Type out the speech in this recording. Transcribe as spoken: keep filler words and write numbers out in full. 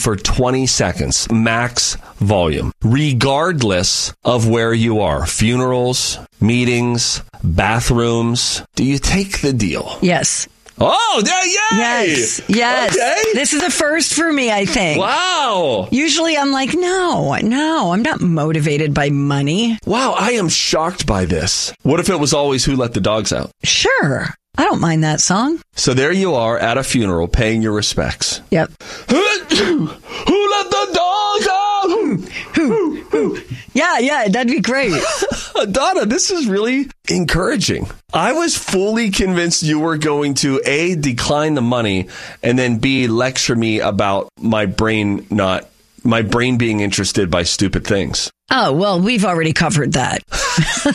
for twenty seconds, max volume, regardless of where you are. Funerals, meetings, bathrooms. Do you take the deal? Yes. Oh, yeah, yay! Yes, yes. Okay. This is a first for me, I think. Wow. Usually I'm like, no, no, I'm not motivated by money. Wow, I am shocked by this. What if it was always Who Let the Dogs Out? Sure. I don't mind that song. So there you are at a funeral paying your respects. Yep. Who let the dogs out? Who, who? Yeah, yeah, that'd be great. Donna, this is really encouraging. I was fully convinced you were going to A, decline the money, and then B, lecture me about my brain not, my brain being interested by stupid things. Oh, well, we've already covered that.